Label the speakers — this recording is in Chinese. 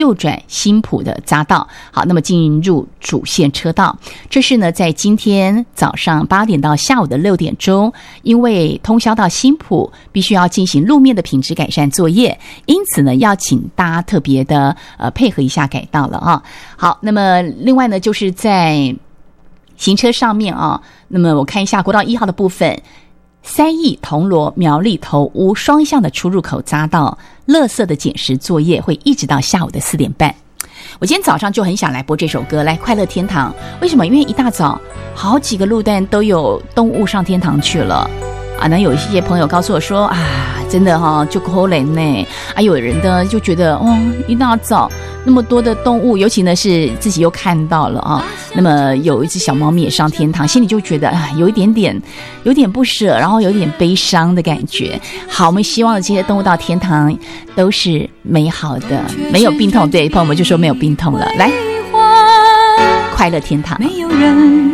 Speaker 1: 右转新埔的匝道，好，那么进入主线车道。这是呢，在今天早上8点到下午的6点钟，因为通宵到新埔，必须要进行路面的品质改善作业，因此呢，要请大家特别的配合一下改道了啊。好，那么另外呢，就是在行车上面啊，那么我看一下国道1号的部分。三义、铜锣、苗栗头屋双向的出入口匝道，垃圾的捡拾作业会一直到下午的4点半。我今天早上就很想来播这首歌，来快乐天堂。为什么？因为一大早好几个路段都有动物上天堂去了啊。那有一些朋友告诉我说啊，真的就可怜呢。啊，有人呢就觉得一大早那么多的动物，尤其呢是自己又看到了啊。那么有一只小猫咪也上天堂，心里就觉得有点不舍，然后有点悲伤的感觉。好，我们希望的这些动物到天堂都是美好的，没有病痛。对，朋友们就说没有病痛了。来，快乐天堂。没有人